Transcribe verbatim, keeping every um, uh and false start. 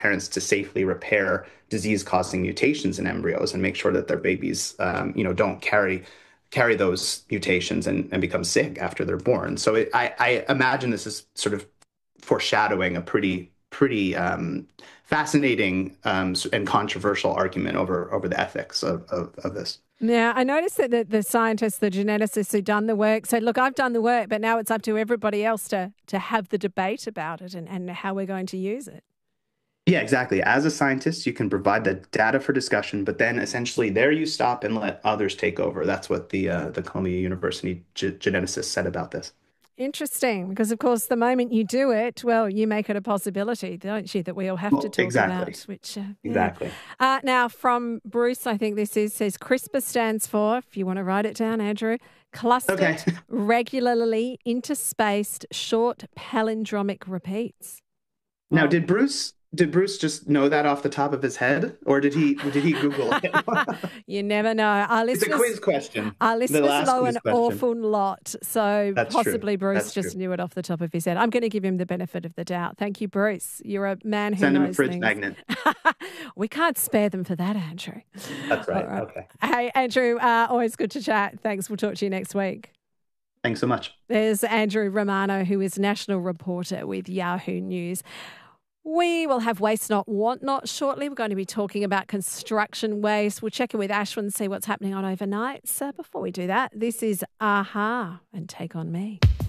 parents to safely repair disease-causing mutations in embryos and make sure that their babies, um, you know, don't carry carry those mutations and, and become sick after they're born. So it, I, I imagine this is sort of foreshadowing a pretty pretty um, fascinating um, and controversial argument over over the ethics of, of, of this. Now, I noticed that the, the scientists, the geneticists who've done the work said, look, I've done the work, but now it's up to everybody else to to have the debate about it and, and how we're going to use it. Yeah, exactly. As a scientist, you can provide the data for discussion, but then essentially there you stop and let others take over. That's what the uh, the Columbia University ge- geneticists said about this. Interesting, because of course, the moment you do it, well, you make it a possibility, don't you, that we all have Well, to talk exactly. about. Which uh, Exactly. yeah. Uh, now, from Bruce, I think this is, says CRISPR stands for, if you want to write it down, Andrew, clustered, Okay. regularly interspaced, short palindromic repeats. Now, Well, did Bruce did Bruce just know that off the top of his head, or did he did he Google it? you never know. Our It's a listeners, quiz question. our The listeners last know quiz an question. awful lot, so That's true. possibly Bruce That's just true. knew it off the top of his head. I'm going to give him the benefit of the doubt. Thank you, Bruce. You're a man who Send him a knows fridge things. magnet. We can't spare them for that, Andrew. That's right. All right. Okay. Hey, Andrew, uh, always good to chat. Thanks. We'll talk to you next week. Thanks so much. There's Andrew Romano, who is national reporter with Yahoo News. We will have Waste Not, Want Not shortly. We're going to be talking about construction waste. We'll check in with Ashwin, see what's happening on overnights. Uh, before we do that, this is a-ha and Take On Me.